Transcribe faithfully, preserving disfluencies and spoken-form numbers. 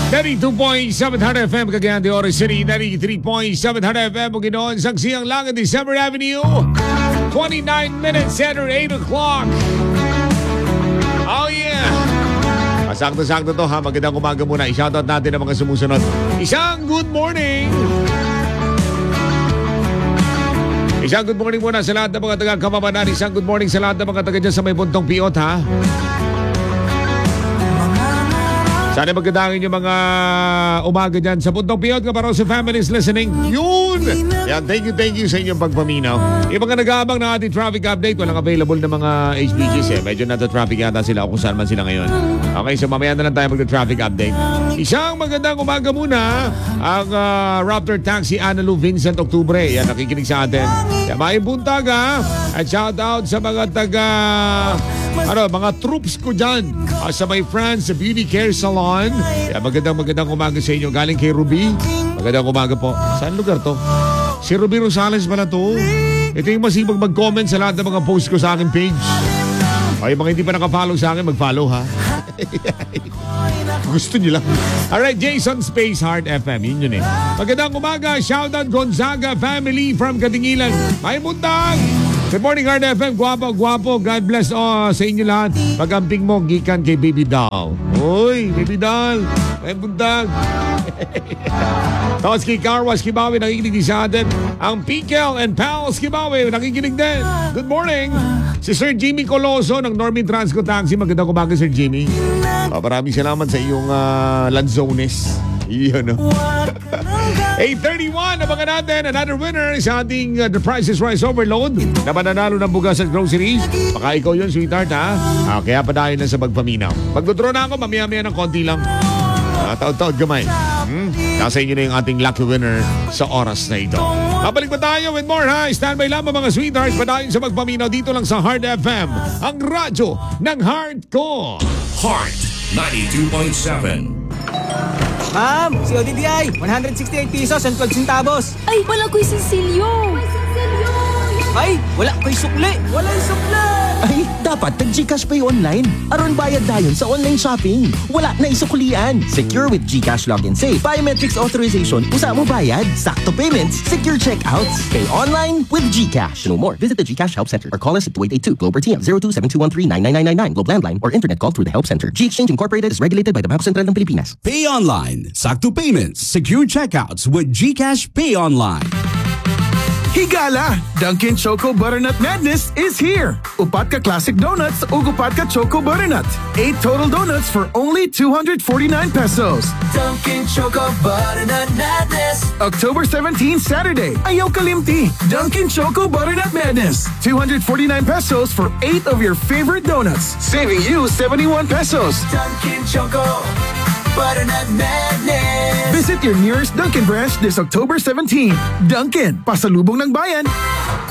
ninety-two point seven Hard F M, Cagayan de Oro City. ninety-three point seven Hard F M, Bukidnon, Saksiang Langan, December Avenue. twenty-nine minutes after eight o'clock. Oh yeah! Sakto-sakto to ha. Magandang umaga muna. I-shoutout natin ang mga sumusunod. Isang good morning! Isang good morning muna sa lahat ng mga taga-Kamamanan. Isang good morning sa lahat ng mga taga dyan sa may Buntong Piot ha. Sana magandangin yung mga umaga dyan sa Buntong Piot. Kaparosa families listening. Yun! Yan, thank you, thank you sa inyong pagpaminaw. Yung mga nag-aabang na ating traffic update, walang available na mga H B Gs eh. Medyo nata-traffic yata sila o kung saan man sila ngayon. Okay, so mamaya na lang tayo mag-traffic update. Isang magandang umaga muna ang uh, Raptor Taxi Analu Vincent Octubre. Yan, nakikinig sa atin. Yan, may buntag ha. At shout out sa mga taga... Ano, mga troops ko dyan uh, sa my friends sa Beauty Care Salon. Yan, magandang magandang umaga sa inyo. Galing kay Ruby. Magandang umaga po. Saan lugar to? Si Ruby Rosales pala to. Ito yung masipag mag-comment sa lahat ng mga post ko sa aking page. O yung mga hindi pa nakafollow sa akin, mag-follow ha. Gusto nyo lang. Alright, Jason Space Heart F M. Yun yun eh. Magandang umaga. Shoutout Gonzaga family from Katingilan. May buntag! Good morning, Heart F M. Guwapo, guwapo. God bless oh, sa inyo lahat. Pag-amping mo, gikan kay Baby Doll. Uy, Baby Doll. May buntag. Tapos kay Carwas Kibawi, nakikinig din sa atin. Ang Pikel and Pals Kibawi, nakikinig din. Good morning. Si Sir Jimmy Coloso ng Normin Transco Taxi. Magandang umaga, Sir Jimmy. Oh, maraming salamat sa iyong uh, Lanzones. Iyon, no? eight thirty-one, abangan natin another winner sa ating uh, The Price is Right Overload na mananalo ng bugas at groceries. Baka ikaw yun, sweetheart, ha? Ah, kaya pa dahil na sa pagpaminaw. Magdodro na ako, mamaya-maya ng konti lang. Ah, taod-taod gamay. Hmm? Nasa inyo na yung ating lucky winner sa oras na ito. Mabalik pa tayo with more, ha? Standby lang mga sweethearts. Padayon sa magpaminaw dito lang sa Heart F M. Ang radyo ng heart ko. Heart ninety-two point seven. Ma'am, si O D D I, one hundred sixty-eight pesos and twelve centavos. Ay, wala ko'y sinsilyo. Ay, wala ko'y sukli. Wala yung sukli. Ay, dapat nag-GCash Pay online. Aron bayad dayon sa online shopping. Wala na isuklian. Secure with GCash Login Safe. Biometrics authorization. Usa mo bayad. Sakto payments. Secure checkouts. Pay online with GCash. To know more, visit the GCash Help Center or call us at two eight eight two Globe or T M zero two seven two one three nine nine nine nine Globe Landline or internet call through the Help Center. G-Exchange Incorporated is regulated by the Bangko Sentral ng Pilipinas. Pay online. Sakto payments. Secure checkouts with GCash Pay Online. Higala! Dunkin' Choco Butternut Madness is here! Upat ka classic donuts o upat ka Choco Butternut. Eight total donuts for only two hundred forty-nine pesos. Dunkin' Choco Butternut Madness. October seventeenth, Saturday. Ayaw kalimti. Dunkin' Choco Butternut Madness. two hundred forty-nine pesos for eight of your favorite donuts. Saving you seventy-one pesos. Dunkin' Choco Butternut Madness. Visit your nearest Dunkin' branch this October seventeenth. Dunkin', pasalubong ng bayan.